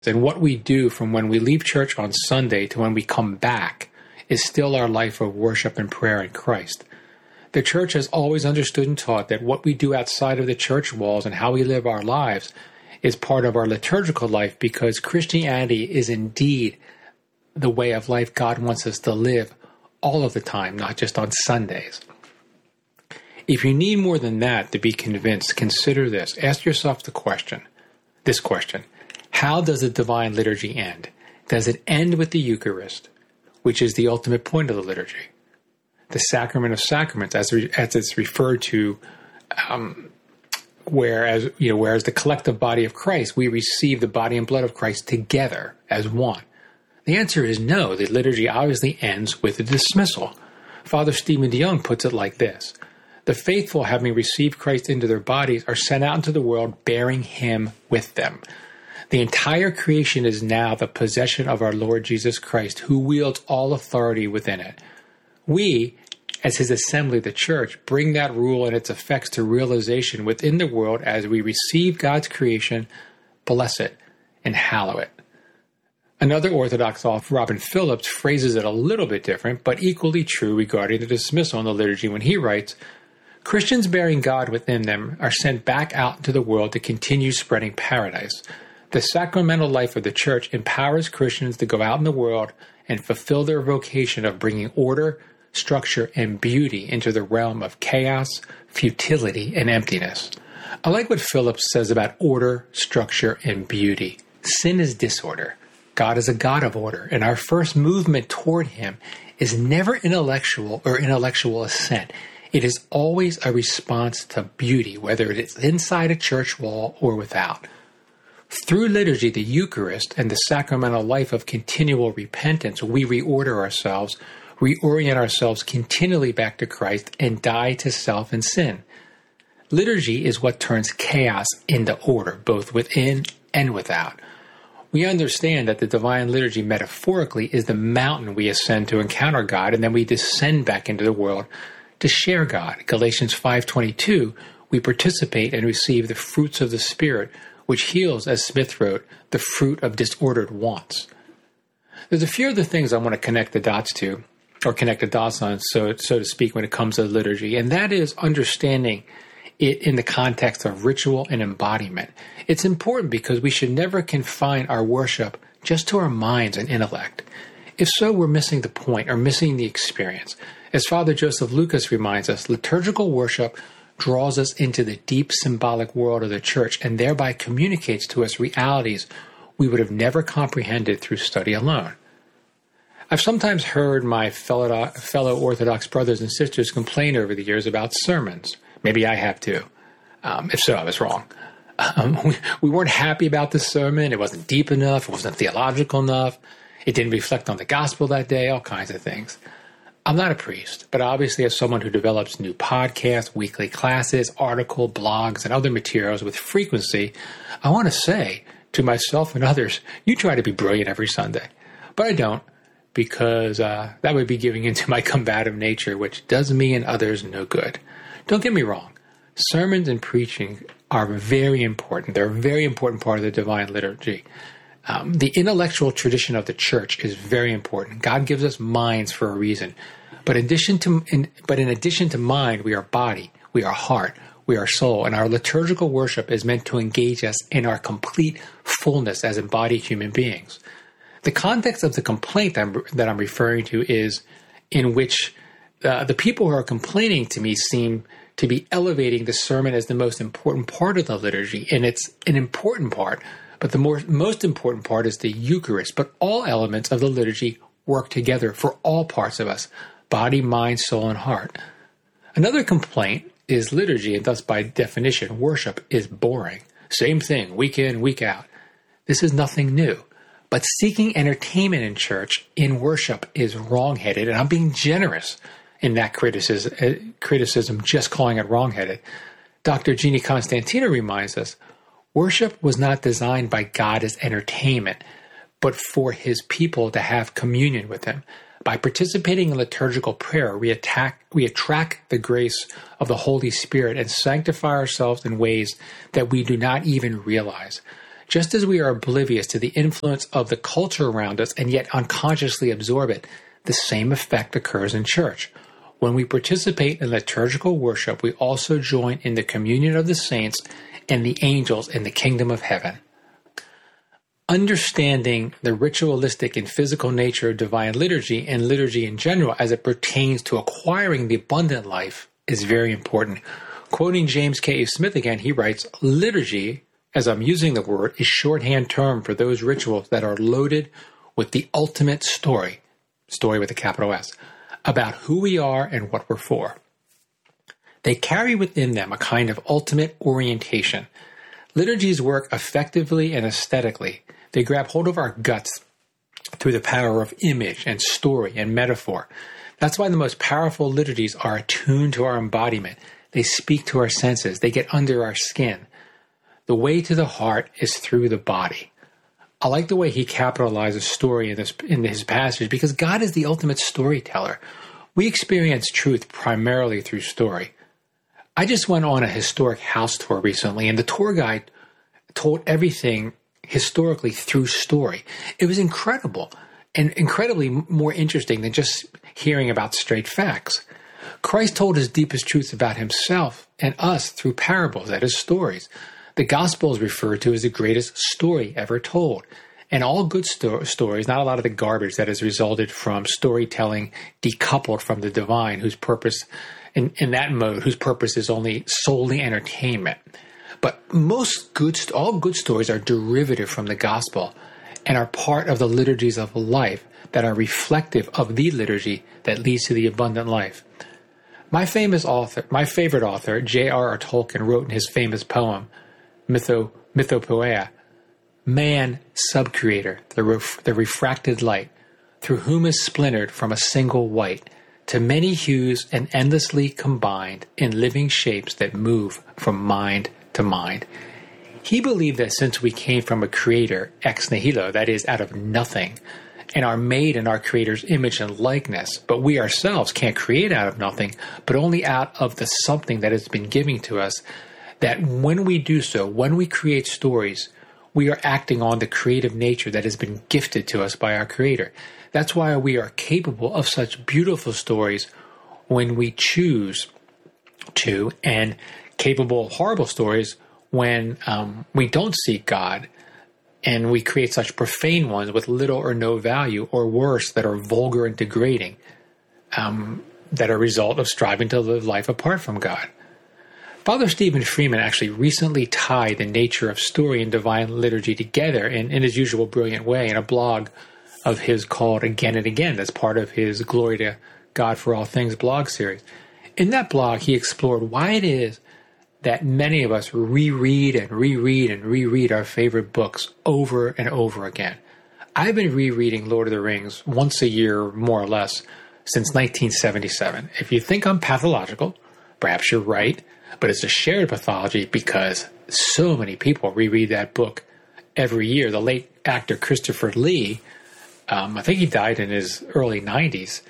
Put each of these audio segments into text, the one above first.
And what we do from when we leave church on Sunday to when we come back is still our life of worship and prayer in Christ. The church has always understood and taught that what we do outside of the church walls and how we live our lives is part of our liturgical life, because Christianity is indeed the way of life God wants us to live all of the time, not just on Sundays. If you need more than that to be convinced, consider this. Ask yourself this question. How does the divine liturgy end? Does it end with the Eucharist, which is the ultimate point of the liturgy? The sacrament of sacraments, as it's referred to, whereas the collective body of Christ, we receive the body and blood of Christ together as one. The answer is no. The liturgy obviously ends with a dismissal. Father Stephen DeYoung puts it like this. The faithful, having received Christ into their bodies, are sent out into the world bearing him with them. The entire creation is now the possession of our Lord Jesus Christ, who wields all authority within it. We, as his assembly, the church, bring that rule and its effects to realization within the world as we receive God's creation, bless it, and hallow it. Another Orthodox author, Robin Phillips, phrases it a little bit different, but equally true regarding the dismissal in the liturgy when he writes, Christians bearing God within them are sent back out into the world to continue spreading paradise. The sacramental life of the church empowers Christians to go out in the world and fulfill their vocation of bringing order, structure, and beauty into the realm of chaos, futility, and emptiness. I like what Phillips says about order, structure, and beauty. Sin is disorder. God is a God of order, and our first movement toward him is never intellectual or intellectual assent. It is always a response to beauty, whether it is inside a church wall or without. Through liturgy, the Eucharist, and the sacramental life of continual repentance, we reorder ourselves, reorient ourselves continually back to Christ, and die to self and sin. Liturgy is what turns chaos into order, both within and without. We understand that the divine liturgy metaphorically is the mountain we ascend to encounter God, and then we descend back into the world to share God. Galatians 5:22, we participate and receive the fruits of the Spirit, which heals, as Smith wrote, the fruit of disordered wants. There's a few other things I want to connect the dots on, so to speak, when it comes to liturgy, and that is understanding it in the context of ritual and embodiment. It's important because we should never confine our worship just to our minds and intellect. If so, we're missing the point or missing the experience. As Father Joseph Lucas reminds us, liturgical worship draws us into the deep symbolic world of the church and thereby communicates to us realities we would have never comprehended through study alone. I've sometimes heard my fellow Orthodox brothers and sisters complain over the years about sermons. Maybe I have too. If so, I was wrong. We weren't happy about the sermon. It wasn't deep enough. It wasn't theological enough. It didn't reflect on the gospel that day, all kinds of things. I'm not a priest, but obviously as someone who develops new podcasts, weekly classes, articles, blogs, and other materials with frequency, I want to say to myself and others, you try to be brilliant every Sunday. But I don't, because that would be giving into my combative nature, which does me and others no good. Don't get me wrong. Sermons and preaching are very important. They're a very important part of the divine liturgy. The intellectual tradition of the church is very important. God gives us minds for a reason. But in addition to mind, we are body, we are heart, we are soul, and our liturgical worship is meant to engage us in our complete fullness as embodied human beings. The context of the complaint that I'm referring to is in which the people who are complaining to me seem to be elevating the sermon as the most important part of the liturgy, and it's an important part. But the most important part is the Eucharist. But all elements of the liturgy work together for all parts of us, body, mind, soul, and heart. Another complaint is liturgy, and thus by definition, worship is boring. Same thing, week in, week out. This is nothing new. But seeking entertainment in church, in worship, is wrong-headed, and I'm being generous in that criticism, just calling it wrong-headed. Dr. Jeannie Constantino reminds us, worship was not designed by God as entertainment, but for his people to have communion with him. By participating in liturgical prayer, we attract the grace of the Holy Spirit and sanctify ourselves in ways that we do not even realize. Just as we are oblivious to the influence of the culture around us and yet unconsciously absorb it, the same effect occurs in church. When we participate in liturgical worship, we also join in the communion of the saints and the angels in the kingdom of heaven. Understanding the ritualistic and physical nature of divine liturgy and liturgy in general as it pertains to acquiring the abundant life is very important. Quoting James K. Smith again, he writes, "Liturgy, as I'm using the word, is shorthand term for those rituals that are loaded with the ultimate story with a capital S, about who we are and what we're for. They carry within them a kind of ultimate orientation. Liturgies work effectively and aesthetically. They grab hold of our guts through the power of image and story and metaphor. That's why the most powerful liturgies are attuned to our embodiment. They speak to our senses. They get under our skin. The way to the heart is through the body." I like the way he capitalizes story in his passage because God is the ultimate storyteller. We experience truth primarily through story. I just went on a historic house tour recently, and the tour guide told everything historically through story. It was incredible and incredibly more interesting than just hearing about straight facts. Christ told his deepest truths about himself and us through parables, that is, stories. The gospel is referred to as the greatest story ever told. And all good stories, not a lot of the garbage that has resulted from storytelling decoupled from the divine, whose purpose, in that mode, whose purpose is only solely entertainment. But all good stories are derivative from the gospel and are part of the liturgies of life that are reflective of the liturgy that leads to the abundant life. My favorite author, J.R.R. Tolkien, wrote in his famous poem, Mythopoeia, "Man, subcreator, the refracted light, through whom is splintered from a single white, to many hues and endlessly combined in living shapes that move from mind to mind." He believed that since we came from a creator, ex nihilo, that is, out of nothing, and are made in our creator's image and likeness, but we ourselves can't create out of nothing, but only out of the something that has been given to us, that when we do so, when we create stories, we are acting on the creative nature that has been gifted to us by our Creator. That's why we are capable of such beautiful stories when we choose to, and capable of horrible stories when we don't seek God, and we create such profane ones with little or no value, or worse, that are vulgar and degrading, that are a result of striving to live life apart from God. Father Stephen Freeman actually recently tied the nature of story and divine liturgy together in his usual brilliant way in a blog of his called Again and Again. That's part of his Glory to God for All Things blog series. In that blog, he explored why it is that many of us reread our favorite books over and over again. I've been rereading Lord of the Rings once a year, more or less, since 1977. If you think I'm pathological, perhaps you're right, but it's a shared pathology because so many people reread that book every year. The late actor Christopher Lee, I think he died in his early 90s.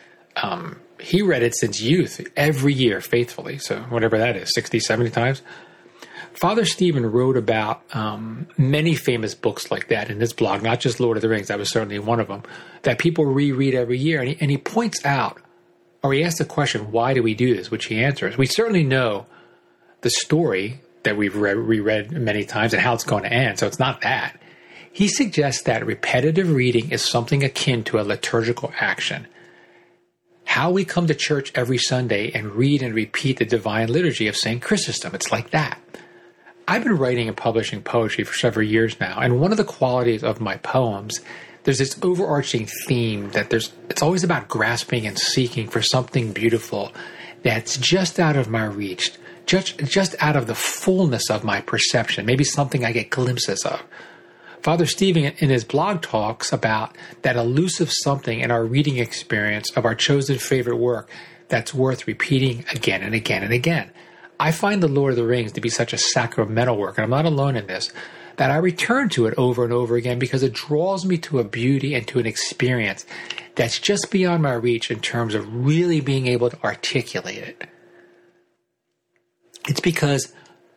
He read it since youth, every year, faithfully. So whatever that is, 60, 70 times. Father Stephen wrote about many famous books like that in his blog, not just Lord of the Rings, that was certainly one of them, that people reread every year. And he points out, or he asks the question, why do we do this, which he answers. We certainly know the story that we've reread many times and how it's going to end, so it's not that. He suggests that repetitive reading is something akin to a liturgical action. How we come to church every Sunday and read and repeat the divine liturgy of St. Chrysostom, it's like that. I've been writing and publishing poetry for several years now, and one of the qualities of my poems, there's this overarching theme that it's always about grasping and seeking for something beautiful that's just out of my reach, just out of the fullness of my perception, maybe something I get glimpses of. Father Stephen in his blog talks about that elusive something in our reading experience of our chosen favorite work that's worth repeating again and again and again. I find the Lord of the Rings to be such a sacramental work, and I'm not alone in this, that I return to it over and over again because it draws me to a beauty and to an experience that's just beyond my reach in terms of really being able to articulate it. It's because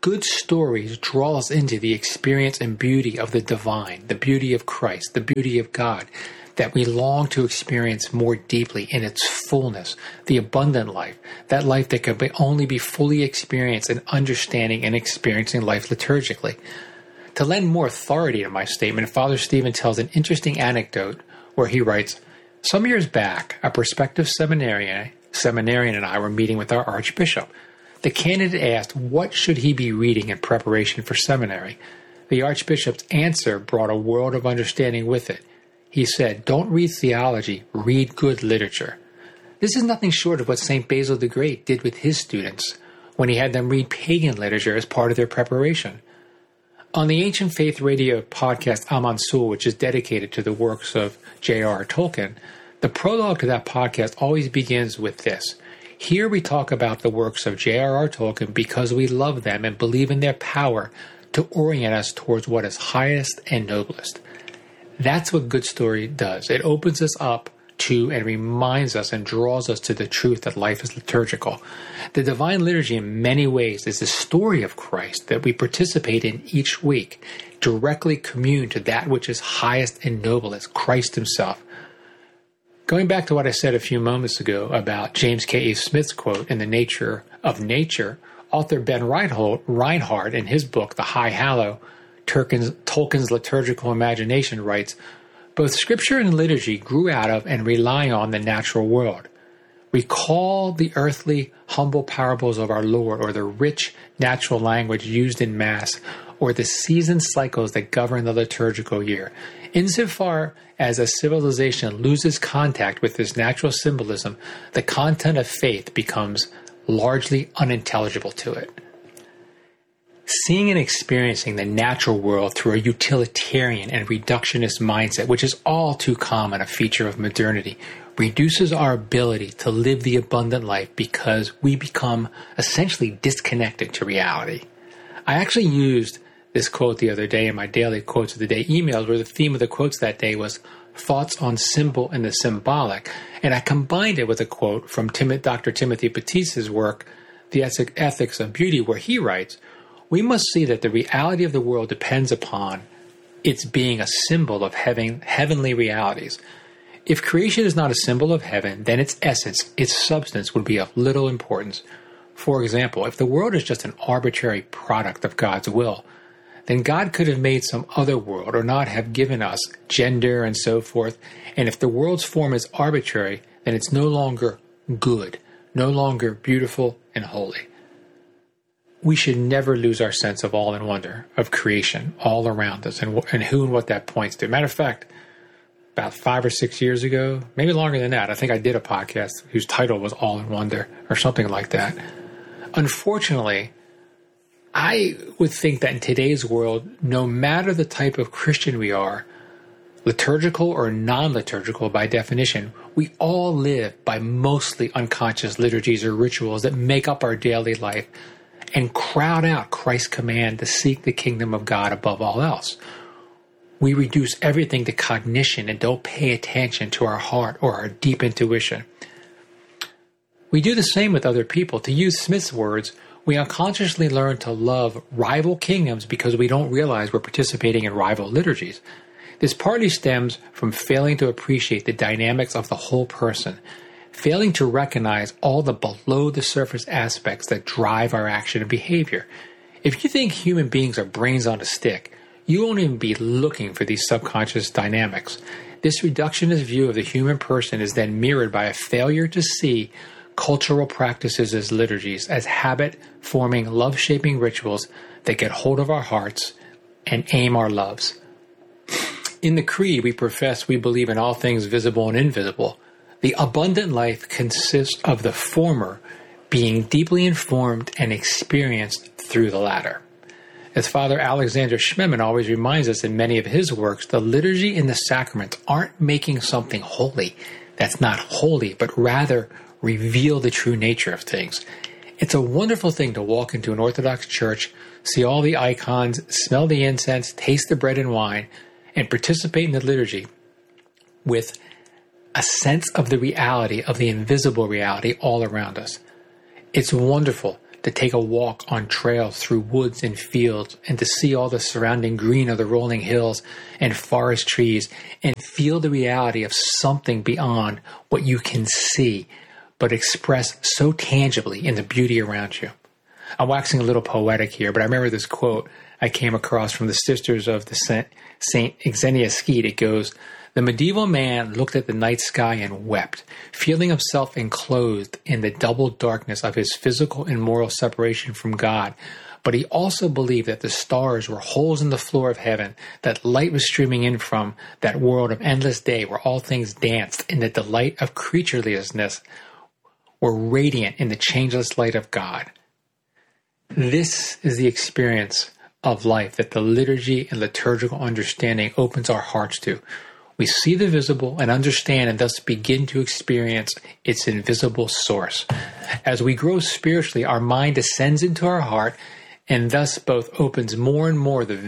good stories draw us into the experience and beauty of the divine, the beauty of Christ, the beauty of God, that we long to experience more deeply in its fullness, the abundant life, that life that can only be fully experienced in understanding and experiencing life liturgically. To lend more authority to my statement, Father Stephen tells an interesting anecdote where he writes, "Some years back, a prospective seminarian and I were meeting with our Archbishop. The candidate asked what should he be reading in preparation for seminary. The Archbishop's answer brought a world of understanding with it. He said, 'Don't read theology, read good literature.' This is nothing short of what St. Basil the Great did with his students when he had them read pagan literature as part of their preparation. On the Ancient Faith Radio podcast Aman Sul, which is dedicated to the works of J.R.R. Tolkien, the prologue to that podcast always begins with this. Here we talk about the works of J.R.R. Tolkien because we love them and believe in their power to orient us towards what is highest and noblest. That's what good story does. It opens us up to and reminds us and draws us to the truth that life is liturgical. The Divine Liturgy in many ways is the story of Christ that we participate in each week, directly commune to that which is highest and noblest, Christ himself. Going back to what I said a few moments ago about James K.A. Smith's quote in The Nature of Nature, author Ben Reinhardt in his book, The High Hallow, Tolkien's Liturgical Imagination writes, both scripture and liturgy grew out of and rely on the natural world. Recall the earthly, humble parables of our Lord, or the rich natural language used in Mass, or the season cycles that govern the liturgical year. Insofar as a civilization loses contact with this natural symbolism, the content of faith becomes largely unintelligible to it. Seeing and experiencing the natural world through a utilitarian and reductionist mindset, which is all too common a feature of modernity, reduces our ability to live the abundant life because we become essentially disconnected to reality. I actually used this quote the other day in my daily quotes of the day emails, where the theme of the quotes that day was thoughts on symbol and the symbolic, and I combined it with a quote from Dr. Timothy Batisse's work, The Ethics of Beauty, where he writes, we must see that the reality of the world depends upon its being a symbol of heavenly realities. If creation is not a symbol of heaven, then its essence, its substance, would be of little importance. For example, if the world is just an arbitrary product of God's will, then God could have made some other world or not have given us gender and so forth. And if the world's form is arbitrary, then it's no longer good, no longer beautiful and holy. We should never lose our sense of awe and wonder of creation all around us and who and what that points to. Matter of fact, about 5 or 6 years ago, maybe longer than that, I think I did a podcast whose title was Awe and Wonder or something like that. Unfortunately, I would think that in today's world, no matter the type of Christian we are, liturgical or non-liturgical by definition, we all live by mostly unconscious liturgies or rituals that make up our daily life and crowd out Christ's command to seek the kingdom of God above all else. We reduce everything to cognition and don't pay attention to our heart or our deep intuition. We do the same with other people. To use Smith's words, we unconsciously learn to love rival kingdoms because we don't realize we're participating in rival liturgies. This partly stems from failing to appreciate the dynamics of the whole person, failing to recognize all the below-the-surface aspects that drive our action and behavior. If you think human beings are brains on a stick, you won't even be looking for these subconscious dynamics. This reductionist view of the human person is then mirrored by a failure to see cultural practices as liturgies, as habit-forming, love-shaping rituals that get hold of our hearts and aim our loves. In the Creed, we profess we believe in all things visible and invisible. The abundant life consists of the former being deeply informed and experienced through the latter. As Father Alexander Schmemann always reminds us in many of his works, the liturgy and the sacraments aren't making something holy that's not holy, but rather reveal the true nature of things. It's a wonderful thing to walk into an Orthodox church, see all the icons, smell the incense, taste the bread and wine, and participate in the liturgy with a sense of the reality, of the invisible reality all around us. It's wonderful to take a walk on trails through woods and fields and to see all the surrounding green of the rolling hills and forest trees and feel the reality of something beyond what you can see, but expressed so tangibly in the beauty around you. I'm waxing a little poetic here, but I remember this quote I came across from the Sisters of the St. Xenia Skeet. It goes, "The medieval man looked at the night sky and wept, feeling himself enclosed in the double darkness of his physical and moral separation from God. But he also believed that the stars were holes in the floor of heaven, that light was streaming in from that world of endless day where all things danced in the delight of creaturelessness, were radiant in the changeless light of God." This is the experience of life that the liturgy and liturgical understanding opens our hearts to. We see the visible and understand and thus begin to experience its invisible source. As we grow spiritually, our mind descends into our heart and thus both opens more and more the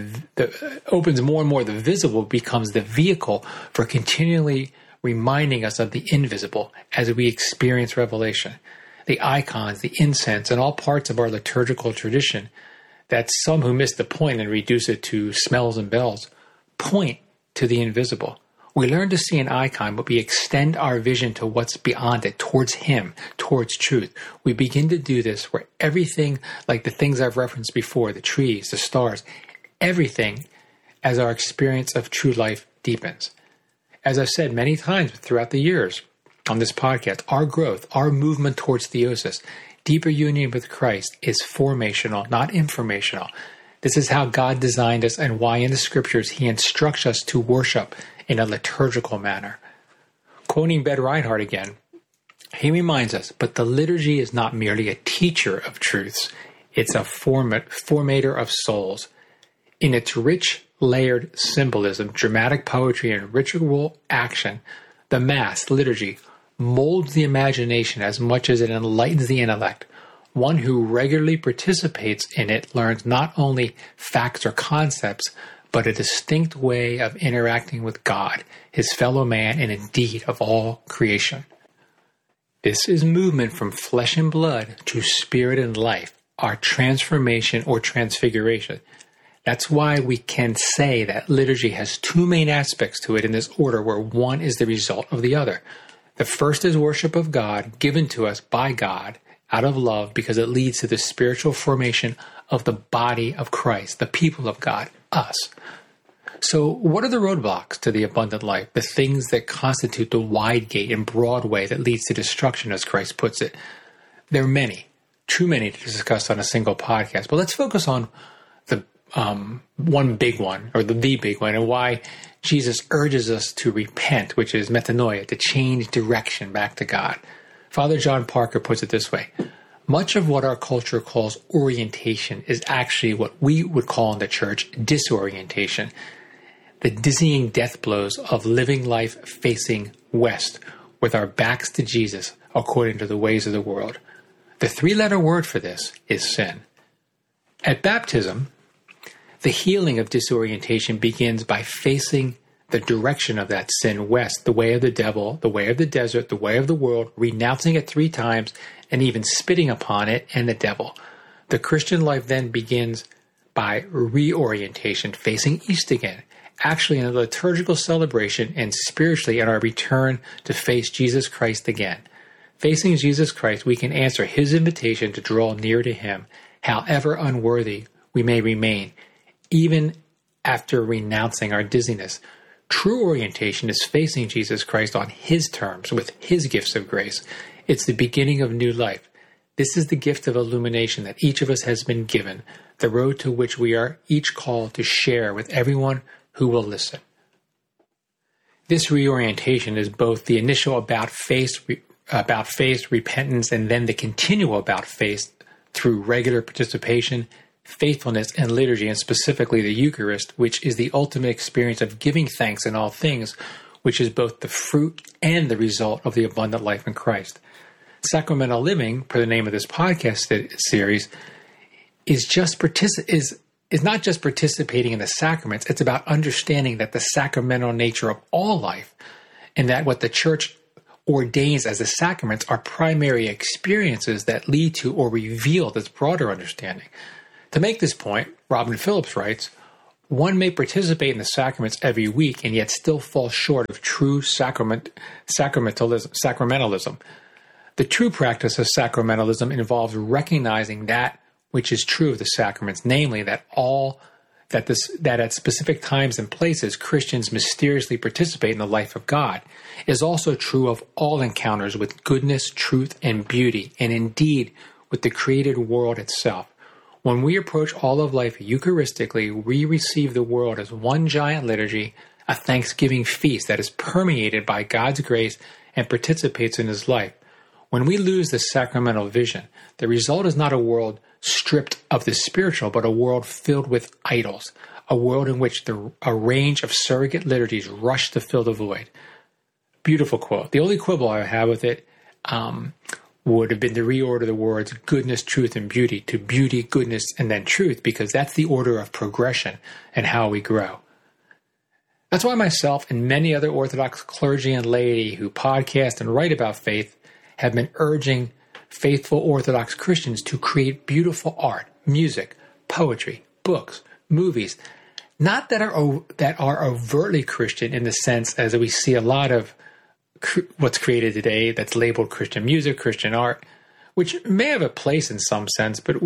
visible becomes the vehicle for continually reminding us of the invisible as we experience revelation. The icons, the incense, and all parts of our liturgical tradition that some who miss the point and reduce it to smells and bells point to the invisible. We learn to see an icon, but we extend our vision to what's beyond it, towards Him, towards truth. We begin to do this where everything, like the things I've referenced before, the trees, the stars, everything, as our experience of true life deepens. As I've said many times throughout the years on this podcast, our growth, our movement towards theosis, deeper union with Christ is formational, not informational. This is how God designed us and why in the scriptures He instructs us to worship in a liturgical manner. Quoting Ben Reinhardt again, he reminds us, but the liturgy is not merely a teacher of truths, it's a formator of souls. In its rich, layered symbolism, dramatic poetry, and ritual action, the Mass, liturgy, molds the imagination as much as it enlightens the intellect. One who regularly participates in it learns not only facts or concepts, but a distinct way of interacting with God, his fellow man, and indeed of all creation. This is movement from flesh and blood to spirit and life, our transformation or transfiguration. That's why we can say that liturgy has two main aspects to it in this order, where one is the result of the other. The first is worship of God, given to us by God out of love, because it leads to the spiritual formation of the body of Christ, the people of God, us. So what are the roadblocks to the abundant life, the things that constitute the wide gate and broad way that leads to destruction, as Christ puts it? There are many, too many to discuss on a single podcast, but let's focus on the one big one, or the big one, and why Jesus urges us to repent, which is metanoia, to change direction back to God. Father John Parker puts it this way: much of what our culture calls orientation is actually what we would call in the church disorientation, the dizzying death blows of living life facing west with our backs to Jesus according to the ways of the world. The three-letter word for this is sin. At baptism, the healing of disorientation begins by facing the direction of that sin west, the way of the devil, the way of the desert, the way of the world, renouncing it 3 times, and even spitting upon it and the devil. The Christian life then begins by reorientation, facing east again, actually in a liturgical celebration and spiritually in our return to face Jesus Christ again. Facing Jesus Christ, we can answer His invitation to draw near to Him, however unworthy we may remain, even after renouncing our dizziness. True orientation is facing Jesus Christ on His terms, with His gifts of grace. It's the beginning of new life. This is the gift of illumination that each of us has been given, the road to which we are each called to share with everyone who will listen. This reorientation is both the initial about face, repentance, and then the continual about face through regular participation, faithfulness, and liturgy, and specifically the Eucharist, which is the ultimate experience of giving thanks in all things, which is both the fruit and the result of the abundant life in Christ. Sacramental living, per the name of this podcast series, is not just participating in the sacraments. It's about understanding that the sacramental nature of all life, and that what the Church ordains as the sacraments are primary experiences that lead to or reveal this broader understanding. To make this point, Robin Phillips writes, one may participate in the sacraments every week and yet still fall short of true sacramentalism. The true practice of sacramentalism involves recognizing that which is true of the sacraments, namely that at specific times and places Christians mysteriously participate in the life of God, is also true of all encounters with goodness, truth, and beauty, and indeed with the created world itself. When we approach all of life Eucharistically, we receive the world as one giant liturgy, a thanksgiving feast that is permeated by God's grace and participates in His life. When we lose the sacramental vision, the result is not a world stripped of the spiritual, but a world filled with idols, a world in which a range of surrogate liturgies rush to fill the void. Beautiful quote. The only quibble I have with it would have been to reorder the words goodness, truth, and beauty to beauty, goodness, and then truth, because that's the order of progression and how we grow. That's why myself and many other Orthodox clergy and laity who podcast and write about faith have been urging faithful Orthodox Christians to create beautiful art, music, poetry, books, movies, not that are overtly Christian in the sense as we see a lot of what's created today that's labeled Christian music, Christian art, which may have a place in some sense, but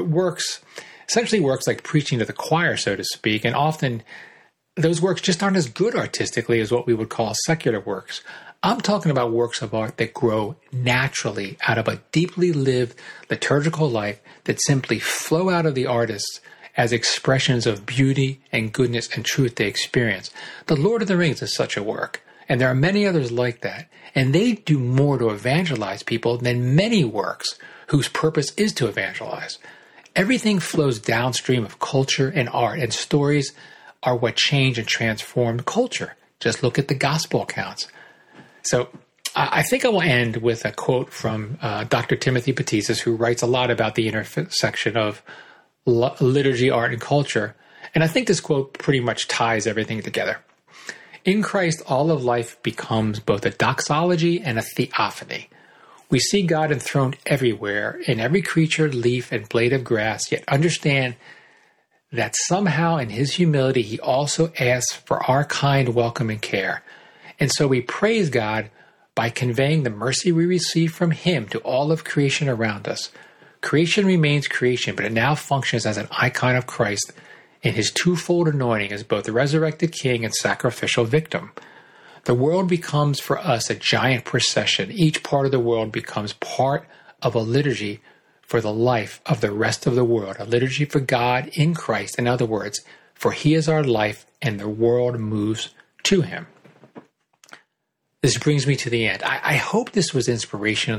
essentially works like preaching to the choir, so to speak, and often those works just aren't as good artistically as what we would call secular works. I'm talking about works of art that grow naturally out of a deeply lived liturgical life that simply flow out of the artists as expressions of beauty and goodness and truth they experience. The Lord of the Rings is such a work. And there are many others like that. And they do more to evangelize people than many works whose purpose is to evangelize. Everything flows downstream of culture and art, and stories are what change and transform culture. Just look at the gospel accounts. So I think I will end with a quote from Dr. Timothy Patizas, who writes a lot about the intersection of liturgy, art, and culture. And I think this quote pretty much ties everything together. In Christ, all of life becomes both a doxology and a theophany. We see God enthroned everywhere, in every creature, leaf, and blade of grass, yet understand that somehow in His humility He also asks for our kind welcome and care. And so we praise God by conveying the mercy we receive from Him to all of creation around us. Creation remains creation, but it now functions as an icon of Christ in His twofold anointing as both the resurrected King and sacrificial victim. The world becomes for us a giant procession. Each part of the world becomes part of a liturgy for the life of the rest of the world, a liturgy for God in Christ. In other words, for He is our life and the world moves to Him. This brings me to the end. I hope this was inspirational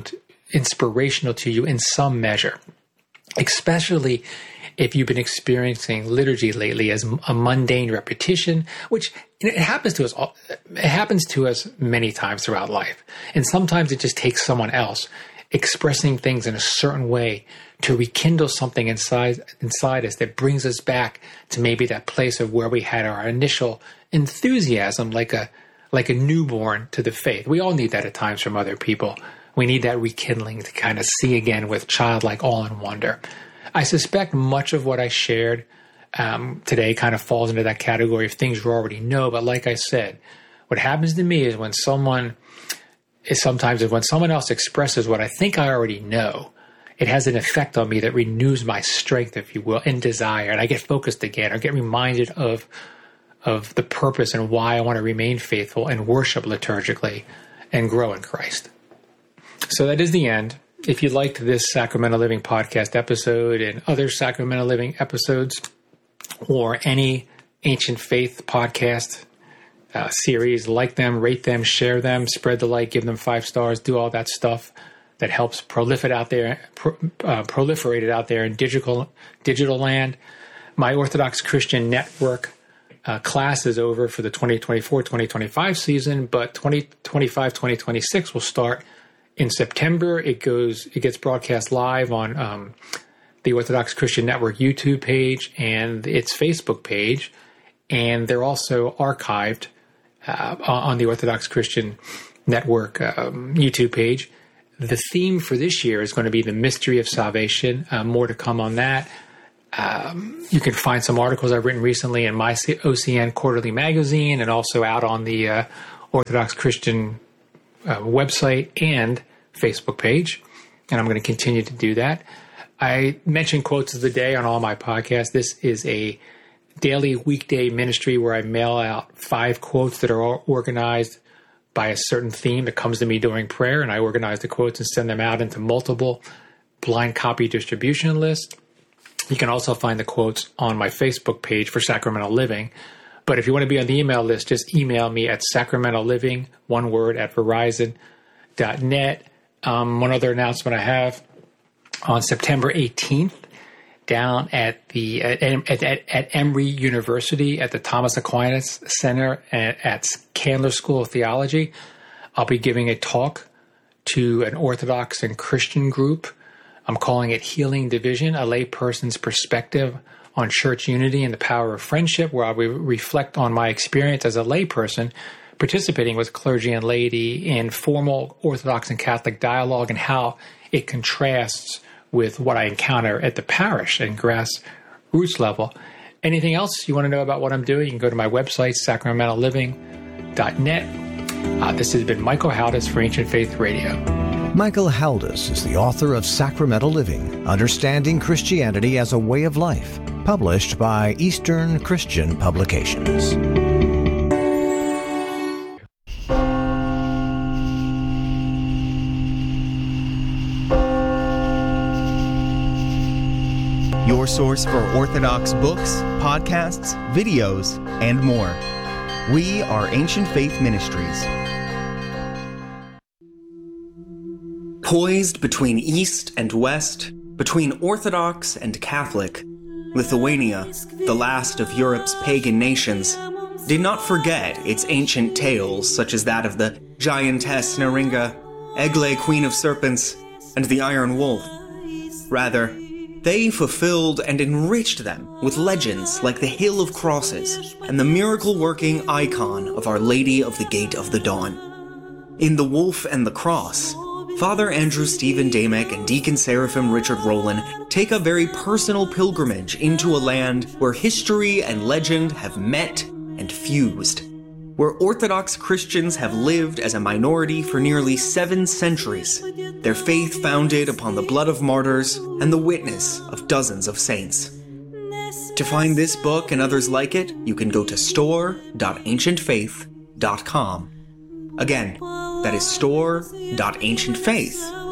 to you in some measure, especially if you've been experiencing liturgy lately as a mundane repetition, which it happens to us. It happens to us many times throughout life, and sometimes it just takes someone else expressing things in a certain way to rekindle something inside us that brings us back to maybe that place of where we had our initial enthusiasm, like a newborn to the faith. We all need that at times from other people. We need that rekindling to kind of see again with childlike awe and wonder. I suspect much of what I shared today kind of falls into that category of things you already know. But like I said, what happens to me is when someone else expresses what I think I already know, it has an effect on me that renews my strength, if you will, and desire. And I get focused again, or get reminded of the purpose and why I want to remain faithful and worship liturgically and grow in Christ. So that is the end. If you liked this Sacramental Living podcast episode and other Sacramental Living episodes, or any Ancient Faith podcast series, like them, rate them, share them, spread the light, give them 5 stars, do all that stuff that helps proliferate it out there in digital land. My Orthodox Christian Network class is over for the 2024-2025 season, but 2025-2026 will start in September. It gets broadcast live on the Orthodox Christian Network YouTube page and its Facebook page, and they're also archived on the Orthodox Christian Network YouTube page. The theme for this year is going to be the mystery of salvation. More to come on that. You can find some articles I've written recently in my OCN Quarterly Magazine and also out on the Orthodox Christian website and Facebook page. And I'm going to continue to do that. I mention quotes of the day on all my podcasts. This is a daily weekday ministry where I mail out 5 quotes that are all organized by a certain theme that comes to me during prayer, and I organize the quotes and send them out into multiple blind copy distribution lists. You can also find the quotes on my Facebook page for Sacramental Living. But if you want to be on the email list, just email me at sacramentalliving, one word, at verizon.net. One other announcement I have, on September 18th, down at the at Emory University at the Thomas Aquinas Center at Candler School of Theology, I'll be giving a talk to an Orthodox and Christian group. I'm calling it Healing Division, a layperson's perspective on church unity and the power of friendship, where I will reflect on my experience as a layperson participating with clergy and laity in formal Orthodox and Catholic dialogue and how it contrasts with what I encounter at the parish and grassroots level. Anything else you want to know about what I'm doing, you can go to my website, sacramentalliving.net. This has been Michael Haldis for Ancient Faith Radio. Michael Haldis is the author of Sacramental Living, Understanding Christianity as a Way of Life, published by Eastern Christian Publications. Your source for Orthodox books, podcasts, videos, and more. We are Ancient Faith Ministries. Poised between East and West, between Orthodox and Catholic, Lithuania, the last of Europe's pagan nations, did not forget its ancient tales such as that of the giantess Neringa, Egle, Queen of Serpents, and the Iron Wolf. Rather, they fulfilled and enriched them with legends like the Hill of Crosses and the miracle-working icon of Our Lady of the Gate of the Dawn. In The Wolf and the Cross, Father Andrew Stephen Damick and Deacon Seraphim Richard Rowland take a very personal pilgrimage into a land where history and legend have met and fused, where Orthodox Christians have lived as a minority for nearly 7 centuries, their faith founded upon the blood of martyrs and the witness of dozens of saints. To find this book and others like it, you can go to store.ancientfaith.com. Again, that is store.ancientfaith.com.